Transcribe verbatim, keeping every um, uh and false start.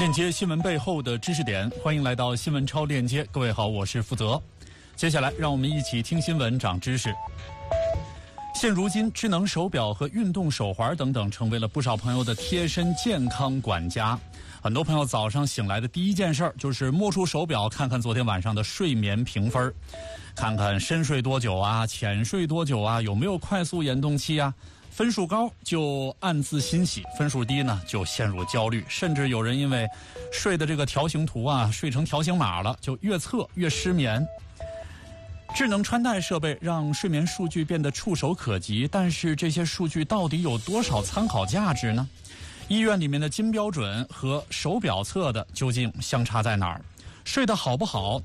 链接新闻背后的知识点，欢迎来到新闻超链接。各位好，我是负责。接下来让我们一起听新闻长知识。现如今，智能手表和运动手环等等成为了不少朋友的贴身健康管家。很多朋友早上醒来的第一件事就是摸出手表，看看昨天晚上的睡眠评分，看看深睡多久啊，浅睡多久啊，有没有快速眼动期啊。分数高就暗自欣喜，分数低呢就陷入焦虑，甚至有人因为睡的这个条形图啊睡成条形码了，就越测越失眠。智能穿戴设备让睡眠数据变得触手可及，但是这些数据到底有多少参考价值呢？医院里面的金标准和手表测的究竟相差在哪儿？睡得好不好